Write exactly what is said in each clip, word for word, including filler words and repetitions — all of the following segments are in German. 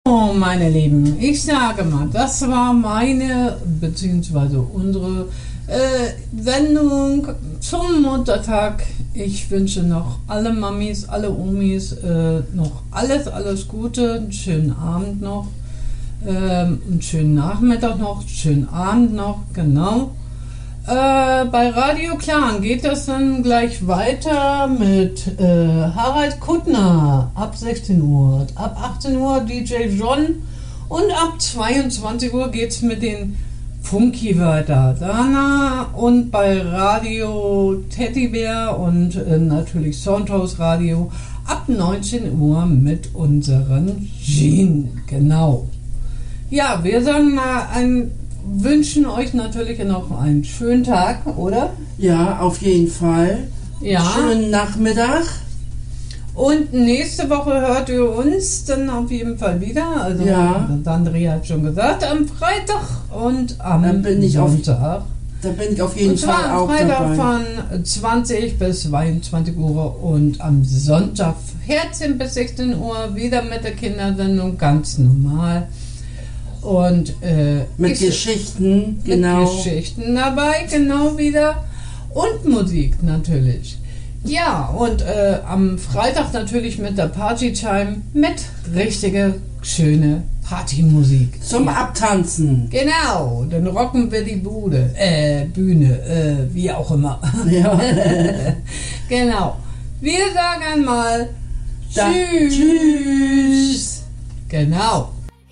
Oh, meine Lieben, ich sage mal, das war meine bzw. unsere äh, Sendung zum Muttertag. Ich wünsche noch alle Mamis, alle Omis äh, noch alles, alles Gute, einen schönen Abend noch, ähm, einen schönen Nachmittag noch, einen schönen Abend noch, genau. Äh, bei Radio Clan geht das dann gleich weiter mit äh, Harald Kuttner ab sechzehn Uhr, ab achtzehn Uhr D J John und ab zweiundzwanzig Uhr geht's mit den Funky weiter. Dana und bei Radio Teddybär und äh, natürlich Soundhouse Radio ab neunzehn Uhr mit unseren Jean. Genau. Ja, wir sagen mal ein wünschen euch natürlich noch einen schönen Tag, oder? Ja, auf jeden Fall. Ja. Schönen Nachmittag. Und nächste Woche hört ihr uns dann auf jeden Fall wieder. Also, ja. Andrea hat schon gesagt, am Freitag und am dann bin ich Sonntag. Auf, da bin ich auf jeden und zwar Fall am auch Freitag dabei. von zwanzig bis zweiundzwanzig Uhr und am Sonntag vierzehn bis sechzehn Uhr wieder mit der Kindersendung, ganz normal. Und äh, mit ich, Geschichten, genau. Mit Geschichten dabei, genau wieder. Und Musik natürlich. Ja, und äh, am Freitag natürlich mit der Party-Time mit richtige, schöne Partymusik. Zum Abtanzen. Genau, dann rocken wir die Bude, äh, Bühne, äh, wie auch immer. Ja. Genau. Wir sagen mal Da, Tschüss. Tschüss. Genau.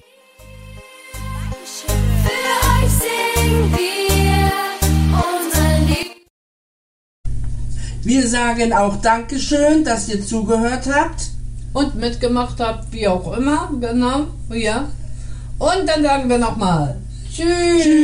Wir sagen auch Dankeschön, dass ihr zugehört habt. Und mitgemacht habt, wie auch immer, genau, ja. Und dann sagen wir nochmal Tschüss. Tschüss.